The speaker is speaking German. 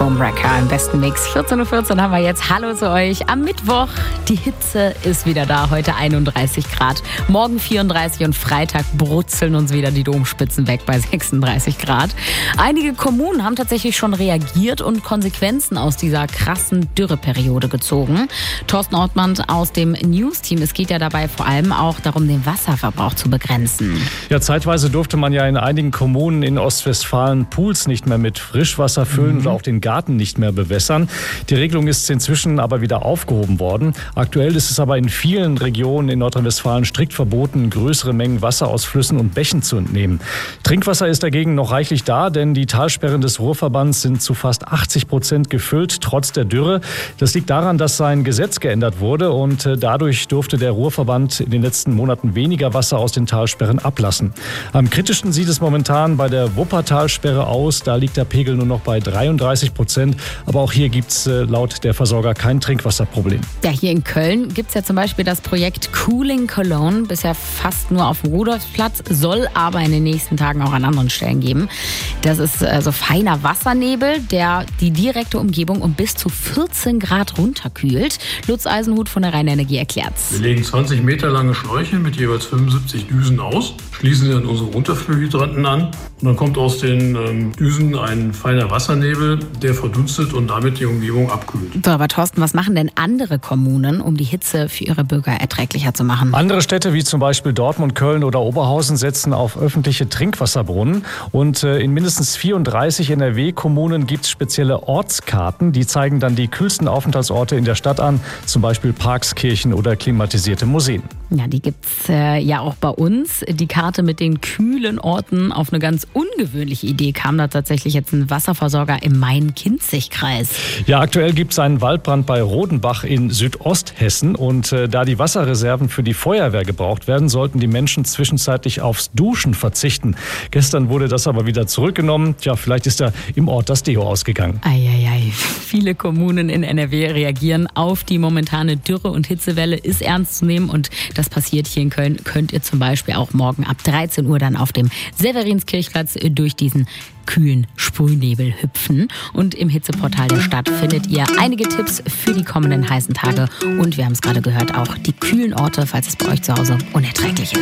Homewrecker im besten Mix. 14:14 Uhr haben wir jetzt. Hallo zu euch am Mittwoch. Die Hitze ist wieder da. Heute 31 Grad. Morgen 34 und Freitag brutzeln uns wieder die Domspitzen weg bei 36 Grad. Einige Kommunen haben tatsächlich schon reagiert und Konsequenzen aus dieser krassen Dürreperiode gezogen. Thorsten Ortmann aus dem News-Team. Es geht ja dabei vor allem auch darum, den Wasserverbrauch zu begrenzen. Ja, zeitweise durfte man ja in einigen Kommunen in Ostwestfalen Pools nicht mehr mit Frischwasser füllen oder auch den Garten nicht mehr bewässern. Die Regelung ist inzwischen aber wieder aufgehoben worden. Aktuell ist es aber in vielen Regionen in Nordrhein-Westfalen strikt verboten, größere Mengen Wasser aus Flüssen und Bächen zu entnehmen. Trinkwasser ist dagegen noch reichlich da, denn die Talsperren des Ruhrverbands sind zu fast 80% gefüllt, trotz der Dürre. Das liegt daran, dass sein Gesetz geändert wurde und dadurch durfte der Ruhrverband in den letzten Monaten weniger Wasser aus den Talsperren ablassen. Am kritischsten sieht es momentan bei der Wuppertalsperre aus. Da liegt der Pegel nur noch bei 33%. Aber auch hier gibt es laut der Versorger kein Trinkwasserproblem. Ja, hier in Köln gibt es ja zum Beispiel das Projekt Cooling Cologne. Bisher fast nur auf dem Rudolfsplatz, soll aber in den nächsten Tagen auch an anderen Stellen geben. Das ist so feiner Wassernebel, der die direkte Umgebung um bis zu 14 Grad runterkühlt. Lutz Eisenhut von der Rheinenergie erklärt's. Wir legen 20 Meter lange Schläuche mit jeweils 75 Düsen aus, schließen sie an unsere Unterflurhydranten an und dann kommt aus den Düsen ein feiner Wassernebel, der verdunstet und damit die Umgebung abkühlt. So, aber Thorsten, was machen denn andere Kommunen, um die Hitze für ihre Bürger erträglicher zu machen? Andere Städte wie zum Beispiel Dortmund, Köln oder Oberhausen setzen auf öffentliche Trinkwasserbrunnen und in mindestens 34 NRW-Kommunen gibt es spezielle Ortskarten, die zeigen dann die kühlsten Aufenthaltsorte in der Stadt an, zum Beispiel Parks, Kirchen oder klimatisierte Museen. Ja, die gibt's ja auch bei uns. Die Karte mit den kühlen Orten. Auf eine ganz ungewöhnliche Idee kam da tatsächlich jetzt ein Wasserversorger im Main-Kinzig-Kreis. Ja, aktuell gibt es einen Waldbrand bei Rodenbach in Südosthessen und da die Wasserreserven für die Feuerwehr gebraucht werden, sollten die Menschen zwischenzeitlich aufs Duschen verzichten. Gestern wurde das aber wieder zurückgenommen. Tja, vielleicht ist da im Ort das Deo ausgegangen. Eieiei, viele Kommunen in NRW reagieren auf die momentane Dürre- und Hitzewelle, ist ernst zu nehmen und das passiert hier in Köln. Könnt ihr zum Beispiel auch morgen ab 13 Uhr dann auf dem Severinskirchplatz durch diesen kühlen Sprühnebel hüpfen. Und im Hitzeportal der Stadt findet ihr einige Tipps für die kommenden heißen Tage. Und wir haben es gerade gehört, auch die kühlen Orte, falls es bei euch zu Hause unerträglich ist.